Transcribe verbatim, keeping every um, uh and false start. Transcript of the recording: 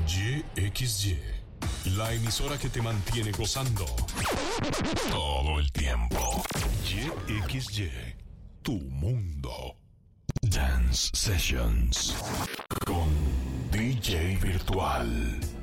Y X Y, la emisora que te mantiene gozando todo el tiempo. Y X Y, tu mundo. Dance Sessions con D J Virtual.